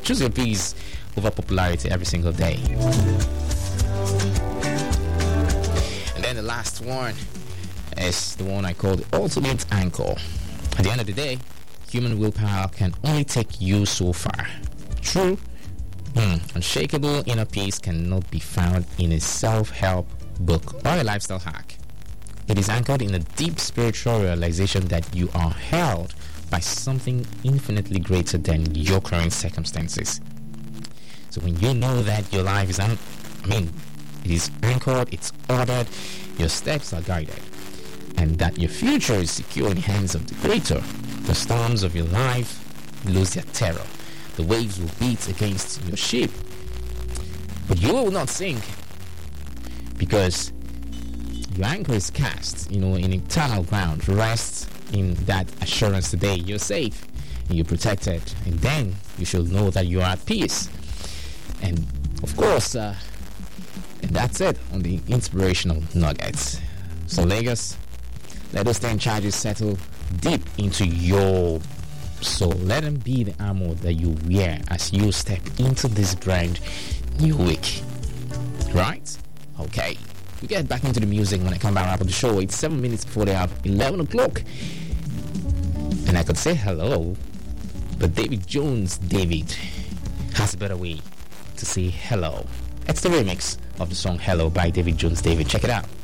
Choose your peace over popularity every single day. And then the last one is the one I call the ultimate anchor. At the end of the day, human willpower can only take you so far. True, unshakable inner peace cannot be found in a self-help book or a lifestyle hack. It is anchored in a deep spiritual realization that you are held by something infinitely greater than your current circumstances. So when you know that your life is it is anchored, it's ordered, your steps are guided, and that your future is secure in the hands of the Creator, the storms of your life lose their terror. The waves will beat against your ship, but you will not sink, because your anchor is cast, in eternal ground. Rest in that assurance today. You're safe and you're protected, and then you should know that you are at peace. And of course, and that's it on the inspirational nuggets. So Lagos, let those 10 charges settle deep into your soul. Let them be the armor that you wear as you step into this brand new week. Right? Okay. We get back into the music when I come back up on the show. It's 7 minutes before they have 11 o'clock. And I could say hello, but David has a better way to say hello. It's the remix of the song Hello by David Jones. David, check it out.